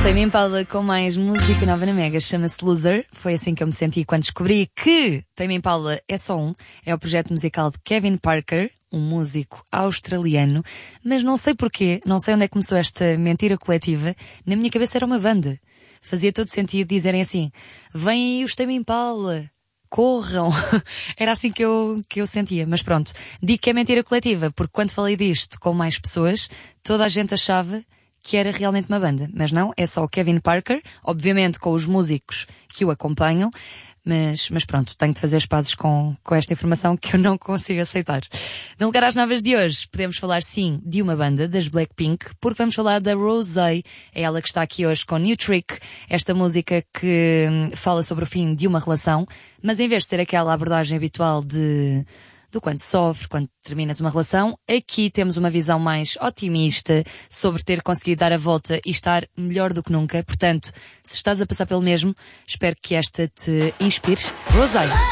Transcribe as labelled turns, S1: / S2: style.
S1: Tame Impala com mais música nova na Mega, chama-se Loser. Foi assim que eu me senti quando descobri que Tame Impala é só um. É o projeto musical de Kevin Parker, um músico australiano. Mas não sei porquê, não sei onde é que começou esta mentira coletiva. Na minha cabeça era uma banda. Fazia todo sentido dizerem assim: vêm aí os Tame Impala, corram. Era assim que eu sentia. Mas pronto, digo que é mentira coletiva, porque quando falei disto com mais pessoas, toda a gente achava que era realmente uma banda. Mas não, é só o Kevin Parker, obviamente com os músicos que o acompanham, mas pronto, tenho de fazer as pazes com esta informação que eu não consigo aceitar. No Lugar às Novas de hoje, podemos falar sim de uma banda, das Blackpink, porque vamos falar da Rosé, é ela que está aqui hoje com New Trick, esta música que fala sobre o fim de uma relação, mas em vez de ter aquela abordagem habitual do quando sofre, quando terminas uma relação, aqui temos uma visão mais otimista sobre ter conseguido dar a volta e estar melhor do que nunca. Portanto, se estás a passar pelo mesmo, espero que esta te inspire. Rosé.